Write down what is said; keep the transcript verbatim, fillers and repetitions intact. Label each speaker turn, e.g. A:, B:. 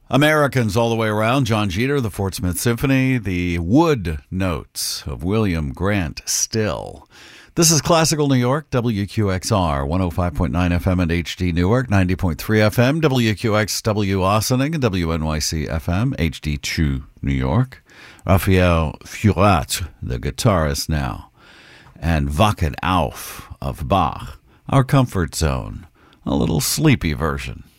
A: Americans all the way around. John Jeter, the Fort Smith Symphony, the Wood Notes of William Grant Still. This is Classical New York, W Q X R, one oh five point nine F M and H D Newark, ninety point three F M, W Q X W Ossining, and W N Y C F M, H D two New York. Raphael Furat, the guitarist now, and Wachen auf of Bach, our comfort zone, a little sleepy version.